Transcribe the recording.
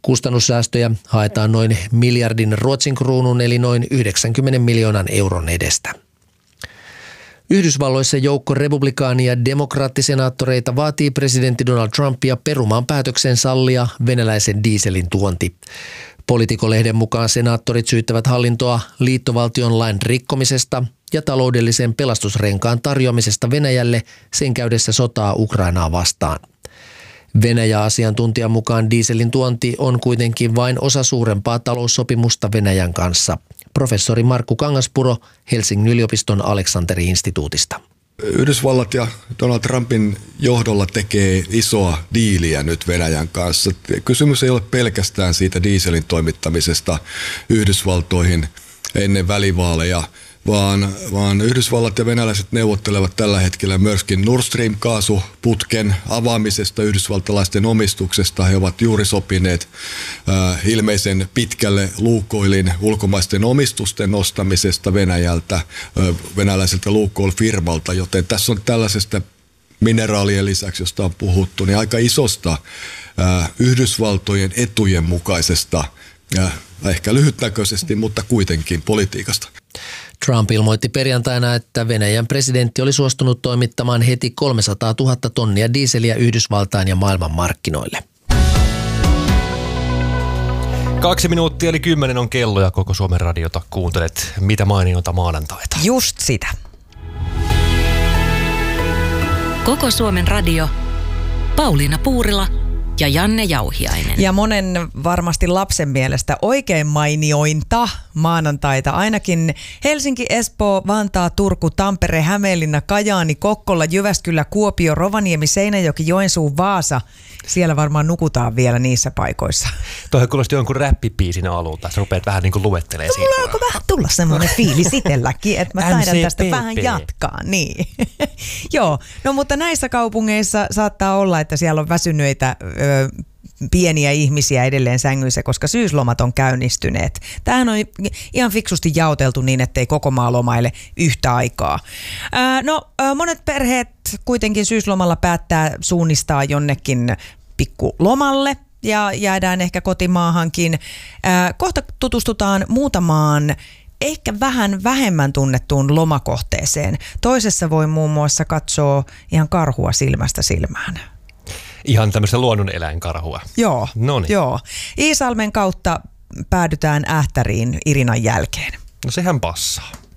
Kustannussäästöjä haetaan noin miljardin Ruotsin kruunun eli noin 90 miljoonan euron edestä. Yhdysvalloissa joukko republikaani- ja demokraattisenaattoreita vaatii presidentti Donald Trumpia perumaan päätöksen sallia venäläisen dieselin tuonti. Politico-lehden mukaan senaattorit syyttävät hallintoa liittovaltion lain rikkomisesta ja taloudellisen pelastusrenkaan tarjoamisesta Venäjälle sen käydessä sotaa Ukrainaa vastaan. Venäjä-asiantuntijan mukaan dieselin tuonti on kuitenkin vain osa suurempaa taloussopimusta Venäjän kanssa. Professori Markku Kangaspuro Helsingin yliopiston Aleksanteri-instituutista. Yhdysvallat ja Donald Trumpin johdolla tekee isoa diiliä nyt Venäjän kanssa. Kysymys ei ole pelkästään siitä dieselin toimittamisesta Yhdysvaltoihin ennen välivaaleja, vaan Yhdysvallat ja venäläiset neuvottelevat tällä hetkellä myöskin Nord Stream-kaasuputken avaamisesta yhdysvaltalaisten omistuksesta. He ovat juuri sopineet ilmeisen pitkälle Lukoilin ulkomaisten omistusten nostamisesta Venäjältä, venäläiseltä Lukoil-firmalta, joten tässä on tällaisesta mineraalien lisäksi, josta on puhuttu, niin aika isosta Yhdysvaltojen etujen mukaisesta, ehkä lyhytnäköisesti, mutta kuitenkin politiikasta. Trump ilmoitti perjantaina, että Venäjän presidentti oli suostunut toimittamaan heti 300 000 tonnia dieseliä Yhdysvaltain ja maailman markkinoille. 2 minuuttia eli 10 on kello ja Koko Suomen radiota kuuntelet. Mitä mainiota maanantaita? Just sitä. Koko Suomen radio. Pauliina Puurila ja Janne Jauhiainen. Ja monen varmasti lapsen mielestä oikein mainiointa maanantaita. Ainakin Helsinki, Espoo, Vantaa, Turku, Tampere, Hämeenlinna, Kajaani, Kokkola, Jyväskylä, Kuopio, Rovaniemi, Seinäjoki, Joensuu, Vaasa. Siellä varmaan nukutaan vielä niissä paikoissa. Tuohon kuulosti jonkun räppipiisin alulta. Sä rupeat vähän niin kuin luettelemaan siitä. Mulla alkoi vähän tulla semmoinen fiilis itselläkin, että mä taidan tästä vähän jatkaa. Niin. Joo, no mutta näissä kaupungeissa saattaa olla, että siellä on väsyneitä pieniä ihmisiä edelleen sängyissä, koska syyslomat on käynnistyneet. Tämähän on ihan fiksusti jaoteltu niin, ettei koko maa lomaile yhtä aikaa. Monet perheet kuitenkin syyslomalla päättää suunnistaa jonnekin pikkulomalle ja jäädään ehkä kotimaahankin. Kohta tutustutaan muutamaan ehkä vähän vähemmän tunnettuun lomakohteeseen. Toisessa voi muun muassa katsoa ihan karhua silmästä silmään. Ihan tämmöistä luonnoneläinkarhua. Joo, Noniin. joo. Iisalmen kautta päädytään Ähtäriin Irinan jälkeen. No sehän passaa.